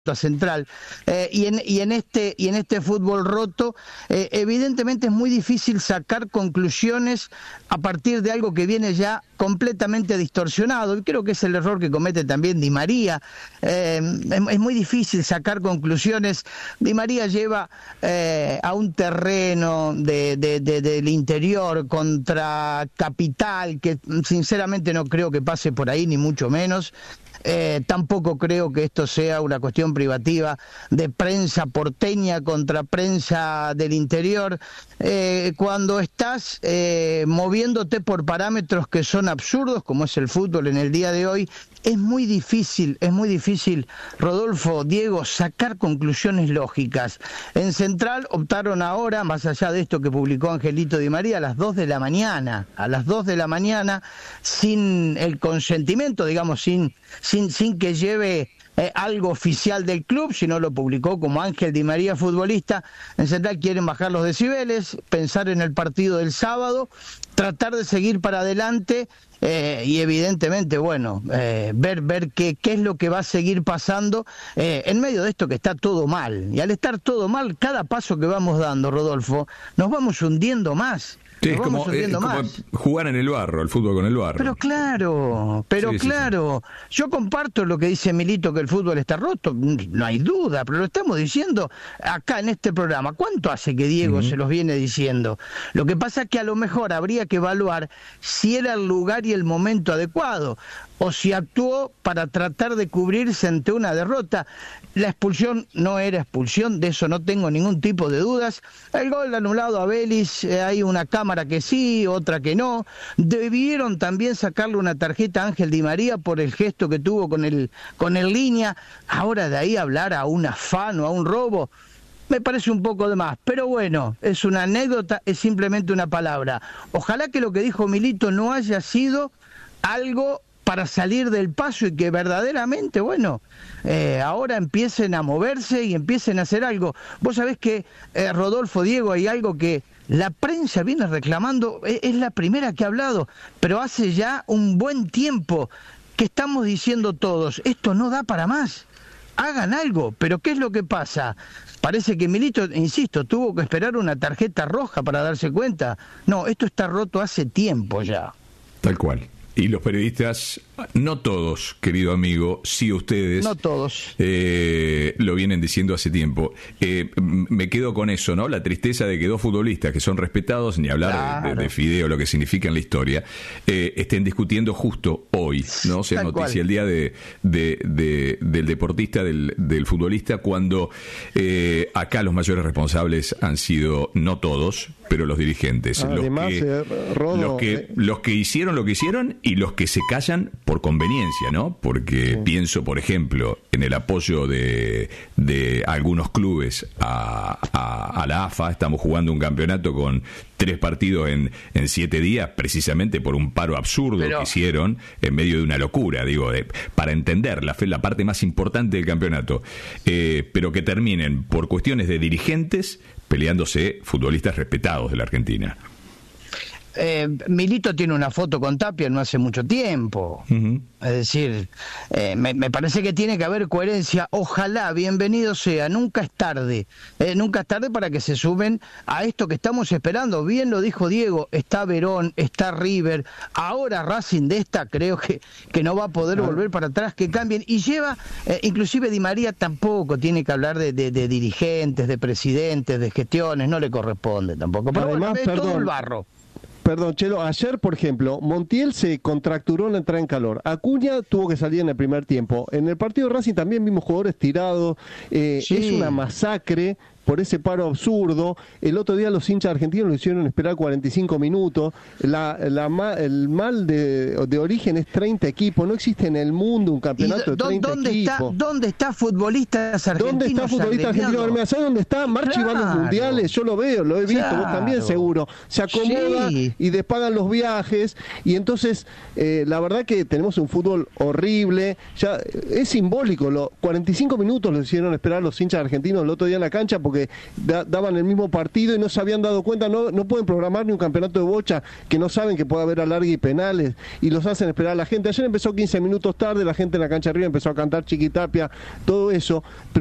Central y en este fútbol roto evidentemente es muy difícil sacar conclusiones a partir de algo que viene ya completamente distorsionado, y creo que es el error que comete también Di María. Es muy difícil sacar conclusiones. Di María lleva a un terreno del interior contra Capital, que sinceramente no creo que pase por ahí, ni mucho menos. Tampoco creo que esto sea una cuestión privativa de prensa porteña contra prensa del interior. Cuando estás moviéndote por parámetros que son absurdos, como es el fútbol en el día de hoy, es muy difícil, Rodolfo, Diego, sacar conclusiones lógicas. En Central optaron ahora, más allá de esto que publicó Angelito Di María, a las 2 de la mañana, sin el consentimiento, digamos, sin que lleve algo oficial del club, sino lo publicó como Ángel Di María futbolista. En Central quieren bajar los decibeles, pensar en el partido del sábado, tratar de seguir para adelante y evidentemente, ver qué es lo que va a seguir pasando en medio de esto que está todo mal. Y al estar todo mal, cada paso que vamos dando, Rodolfo, nos vamos hundiendo más. Sí, es como jugar en el barro, el fútbol con el barro. Pero claro, yo comparto lo que dice Milito, que el fútbol está roto, no hay duda, pero lo estamos diciendo acá en este programa. ¿Cuánto hace que Diego se los viene diciendo? Lo que pasa es que a lo mejor habría que evaluar si era el lugar y el momento adecuado, o si actuó para tratar de cubrirse ante una derrota. La expulsión no era expulsión, de eso no tengo ningún tipo de dudas. El gol anulado a Vélez, hay una cámara que sí, otra que no. Debieron también sacarle una tarjeta a Ángel Di María por el gesto que tuvo con el línea. Ahora de ahí hablar a un afán o a un robo, me parece un poco de más, pero bueno, es una anécdota, es simplemente una palabra. Ojalá que lo que dijo Milito no haya sido algo para salir del paso y que verdaderamente, ahora empiecen a moverse y empiecen a hacer algo. Vos sabés que, Rodolfo, Diego, hay algo que la prensa viene reclamando, es la primera que ha hablado, pero hace ya un buen tiempo que estamos diciendo todos, esto no da para más, hagan algo. Pero ¿qué es lo que pasa? Parece que Milito, insisto, tuvo que esperar una tarjeta roja para darse cuenta. No, esto está roto hace tiempo ya. Tal cual. Y los periodistas, no todos, querido amigo, sí ustedes. No todos. Lo vienen diciendo hace tiempo. Me quedo con eso, ¿no? La tristeza de que dos futbolistas que son respetados, ni hablar de Fideo, lo que significa en la historia, estén discutiendo justo hoy, ¿no? Se noticia el día del deportista, del futbolista, cuando acá los mayores responsables han sido, no todos, pero los dirigentes. Además, los que hicieron lo que hicieron y los que se callan por conveniencia, ¿no? Porque pienso, por ejemplo, en el apoyo de algunos clubes a la AFA. Estamos jugando un campeonato con 3 partidos en 7 días, precisamente por un paro absurdo que hicieron en medio de una locura, para entender la parte más importante del campeonato, pero que terminen por cuestiones de dirigentes peleándose futbolistas respetados de la Argentina. Milito tiene una foto con Tapia no hace mucho tiempo. Es decir, me parece que tiene que haber coherencia. Ojalá, bienvenido sea, nunca es tarde para que se sumen a esto que estamos esperando. Bien lo dijo Diego, está Verón, está River, ahora Racing de esta creo que no va a poder volver para atrás, que cambien, y lleva, inclusive Di María tampoco tiene que hablar de dirigentes, de presidentes, de gestiones, no le corresponde tampoco, pero además, es todo el barro. Perdón, Chelo, ayer, por ejemplo, Montiel se contracturó en la entrada en calor. Acuña tuvo que salir en el primer tiempo. En el partido de Racing también vimos jugadores tirados. Es una masacre por ese paro absurdo. El otro día los hinchas argentinos lo hicieron esperar 45 minutos. El mal de origen es 30 equipos. No existe en el mundo un campeonato de 30 equipos. ¿Dónde está futbolistas argentinos? ¿Dónde está futbolista argentino? ¿Sabes dónde está? Marchi va a los mundiales. Yo lo veo, lo he visto. Vos también seguro. Se acomoda y despagan los viajes. Y entonces, la verdad que tenemos un fútbol horrible. Ya es simbólico. 45 minutos lo hicieron esperar los hinchas argentinos el otro día en la cancha porque porque daban el mismo partido y no se habían dado cuenta, no pueden programar ni un campeonato de bocha que no saben que puede haber alargue y penales, y los hacen esperar a la gente. Ayer empezó 15 minutos tarde, la gente en la cancha arriba empezó a cantar Chiquitapia, todo eso.